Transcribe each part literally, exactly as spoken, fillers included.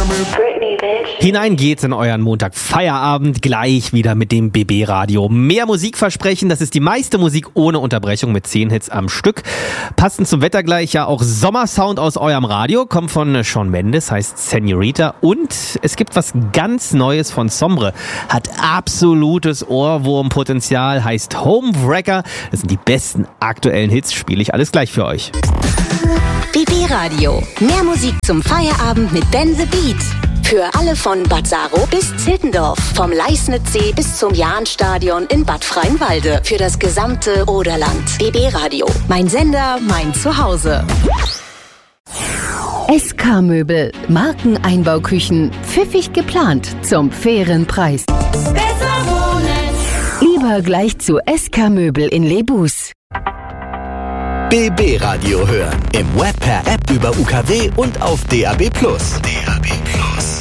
Hinein geht's in euren Montag Feierabend, gleich wieder mit dem B B Radio. Mehr Musik versprechen, das ist die meiste Musik ohne Unterbrechung mit zehn Hits am Stück. Passend zum Wetter gleich ja auch Sommersound aus eurem Radio, kommt von Shawn Mendes, heißt Senorita. Und es gibt was ganz Neues von Sombre, hat absolutes Ohrwurmpotenzial, heißt Homewrecker. Das sind die besten aktuellen Hits, spiele ich alles gleich für euch. B B Radio, mehr Musik zum Feierabend mit Ben the Beat. Für alle von Bad Saro bis Zittendorf, vom Leisnitzsee bis zum Jahnstadion in Bad Freienwalde. Für das gesamte Oderland. B B Radio, mein Sender, mein Zuhause. S K-Möbel, Markeneinbauküchen, pfiffig geplant, zum fairen Preis. Besser wohnen. Lieber gleich zu S K-Möbel in Lebus. B B Radio hören. Im Web, per App, über U K W und auf D A B Plus. D A B Plus.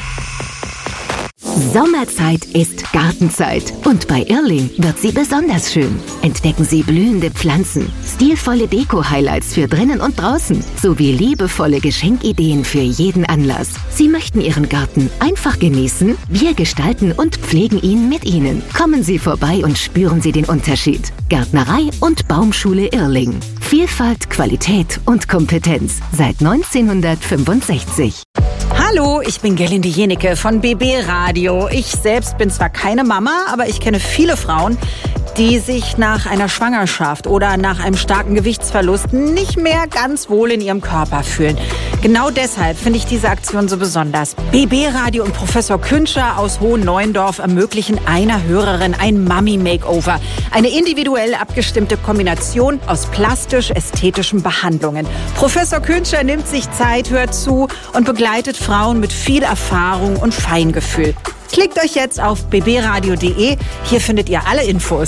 Sommerzeit ist Gartenzeit und bei Irrling wird sie besonders schön. Entdecken Sie blühende Pflanzen, stilvolle Deko-Highlights für drinnen und draußen sowie liebevolle Geschenkideen für jeden Anlass. Sie möchten Ihren Garten einfach genießen? Wir gestalten und pflegen ihn mit Ihnen. Kommen Sie vorbei und spüren Sie den Unterschied. Gärtnerei und Baumschule Irrling. Vielfalt, Qualität und Kompetenz seit neunzehnhundertfünfundsechzig. Hallo, ich bin Gerlinde Jenecke von B B Radio. Ich selbst bin zwar keine Mama, aber ich kenne viele Frauen, die sich nach einer Schwangerschaft oder nach einem starken Gewichtsverlust nicht mehr ganz wohl in ihrem Körper fühlen. Genau deshalb finde ich diese Aktion so besonders. B B Radio und Professor Künscher aus Hohenneuendorf ermöglichen einer Hörerin ein Mummy-Makeover. Eine individuell abgestimmte Kombination aus plastisch-ästhetischen Behandlungen. Professor Künscher nimmt sich Zeit, hört zu und begleitet Frauen mit viel Erfahrung und Feingefühl. Klickt euch jetzt auf b b radio punkt d e. Hier findet ihr alle Infos.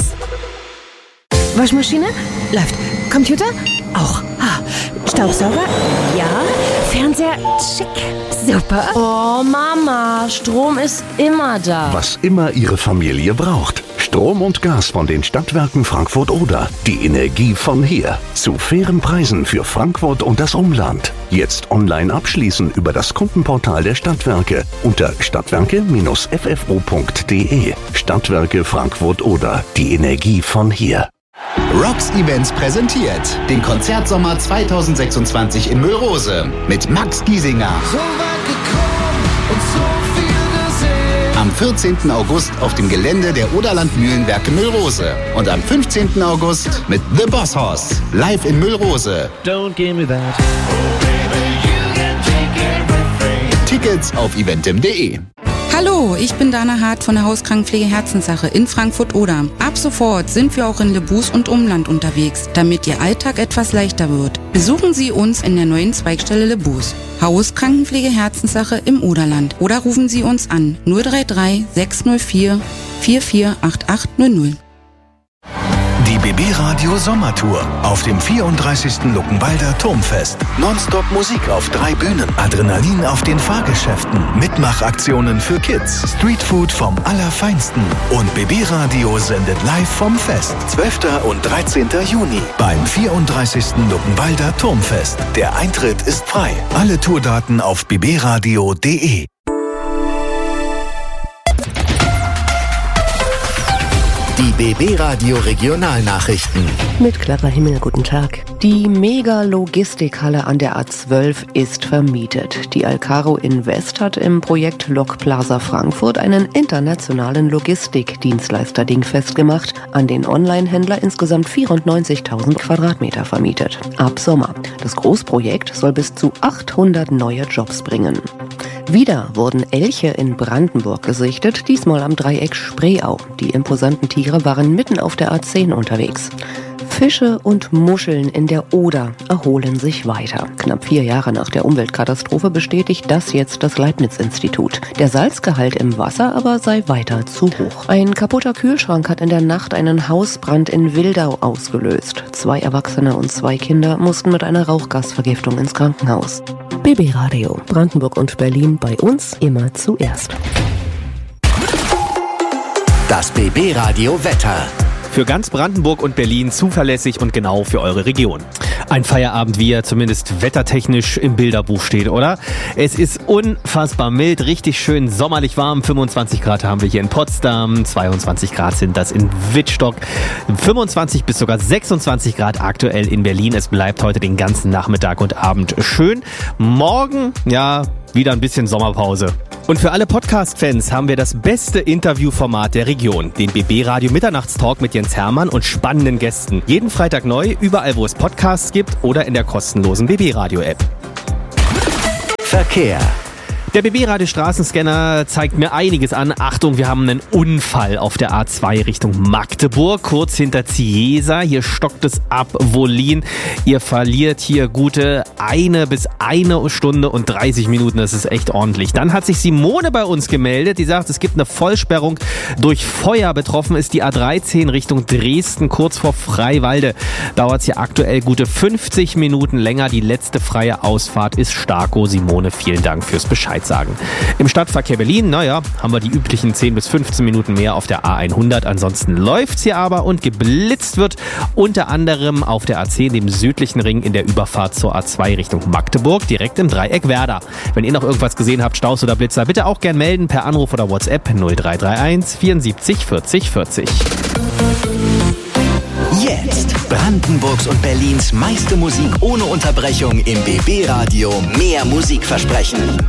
Waschmaschine? Läuft. Computer? Auch. Ah. Staubsauger? Ja. Fernseher? Schick. Super. Oh, Mama, Strom ist immer da. Was immer Ihre Familie braucht. Strom und Gas von den Stadtwerken Frankfurt-Oder. Die Energie von hier. Zu fairen Preisen für Frankfurt und das Umland. Jetzt online abschließen über das Kundenportal der Stadtwerke unter stadtwerke Bindestrich f f o punkt d e. Stadtwerke Frankfurt-Oder. Die Energie von hier. Rocks Events präsentiert den Konzertsommer zweitausendsechsundzwanzig in Müllrose mit Max Giesinger. So weit gekommen und so viel gesehen. Am vierzehnten August auf dem Gelände der Oderland Mühlenwerke Müllrose. Und am fünfzehnten August mit The Boss Hoss live in Müllrose. Don't give me that. Oh baby, you can take everything. Tickets auf eventim punkt d e. Hallo, ich bin Dana Hart von der Hauskrankenpflege Herzenssache in Frankfurt-Oder. Ab sofort sind wir auch in Lebus und Umland unterwegs, damit Ihr Alltag etwas leichter wird. Besuchen Sie uns in der neuen Zweigstelle Lebus. Hauskrankenpflege Herzenssache im Oderland. Oder rufen Sie uns an null drei drei sechs null vier vier vier acht acht null null. Die B B Radio Sommertour auf dem vierunddreißigsten Luckenwalder Turmfest. Nonstop Musik auf drei Bühnen, Adrenalin auf den Fahrgeschäften, Mitmachaktionen für Kids, Streetfood vom Allerfeinsten und B B Radio sendet live vom Fest. zwölften und dreizehnten Juni beim vierunddreißigsten Luckenwalder Turmfest. Der Eintritt ist frei. Alle Tourdaten auf b b radio punkt d e. Die B B Radio Regionalnachrichten. Mit Clara Himmel, guten Tag. Die Mega-Logistikhalle an der A zwölf ist vermietet. Die Alcaro Invest hat im Projekt Lok Plaza Frankfurt einen internationalen Logistikdienstleister dingfest gemacht, an den Online-Händler insgesamt vierundneunzigtausend Quadratmeter vermietet. Ab Sommer. Das Großprojekt soll bis zu achthundert neue Jobs bringen. Wieder wurden Elche in Brandenburg gesichtet, diesmal am Dreieck Spreeau. Die imposanten Tiere waren mitten auf der A zehn unterwegs. Fische und Muscheln in der Oder erholen sich weiter. Knapp vier Jahre nach der Umweltkatastrophe bestätigt das jetzt das Leibniz-Institut. Der Salzgehalt im Wasser aber sei weiter zu hoch. Ein kaputter Kühlschrank hat in der Nacht einen Hausbrand in Wildau ausgelöst. Zwei Erwachsene und zwei Kinder mussten mit einer Rauchgasvergiftung ins Krankenhaus. B B Radio, Brandenburg und Berlin, bei uns immer zuerst. Das B B Radio Wetter. Für ganz Brandenburg und Berlin zuverlässig und genau für eure Region. Ein Feierabend, wie er zumindest wettertechnisch im Bilderbuch steht, oder? Es ist unfassbar mild, richtig schön sommerlich warm. fünfundzwanzig Grad haben wir hier in Potsdam, zweiundzwanzig Grad sind das in Wittstock, fünfundzwanzig bis sogar sechsundzwanzig Grad aktuell in Berlin. Es bleibt heute den ganzen Nachmittag und Abend schön. Morgen, ja, wieder ein bisschen Sommerpause. Und für alle Podcast-Fans haben wir das beste Interviewformat der Region. Den B B-Radio Mitternachtstalk mit Jens Hermann und spannenden Gästen. Jeden Freitag neu, überall wo es Podcasts gibt oder in der kostenlosen B B-Radio-App. Verkehr. Der B B-Radio Straßenscanner zeigt mir einiges an. Achtung, wir haben einen Unfall auf der A zwei Richtung Magdeburg, kurz hinter Ziesa. Hier stockt es ab Wollin. Ihr verliert hier gute eine bis eine Stunde und dreißig Minuten. Das ist echt ordentlich. Dann hat sich Simone bei uns gemeldet. Die sagt, es gibt eine Vollsperrung durch Feuer. Betroffen ist die A dreizehn Richtung Dresden, kurz vor Freiwalde. Dauert es hier aktuell gute fünfzig Minuten länger. Die letzte freie Ausfahrt ist Starko. Simone, vielen Dank fürs Bescheid sagen. Im Stadtverkehr Berlin, naja, haben wir die üblichen zehn bis fünfzehn Minuten mehr auf der A hundert. Ansonsten läuft's hier aber und geblitzt wird unter anderem auf der A zehn, dem südlichen Ring in der Überfahrt zur A zwei Richtung Magdeburg, direkt im Dreieck Werder. Wenn ihr noch irgendwas gesehen habt, Staus oder Blitzer, bitte auch gern melden per Anruf oder WhatsApp null drei drei eins vierundsiebzig vierzig vierzig. Jetzt Brandenburgs und Berlins meiste Musik ohne Unterbrechung im B B-Radio. Mehr Musik versprechen.